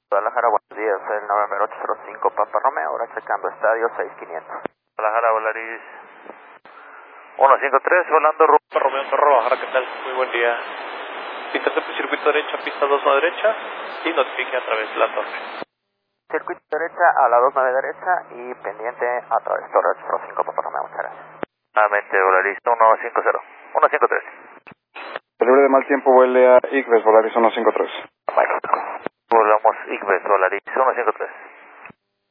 Guadalajara, buenos días, el November 805 Papa Romeo, ahora checando estadio 6500. Guadalajara, Volaris 153, volando rumbo Romeo Torre Guadalajara, ¿qué tal? Muy buen día. Pista circuito derecha, pista 29 derecha y notifique a través de la torre. Circuito derecha a la 29 derecha y pendiente a través de Torre 805 Papa Romeo, muchas gracias. Nuevamente, Volaris 150, 153. Libre de mal tiempo, vuele a Igbes, Volaris 153. Volamos Igbes, Volaris 153.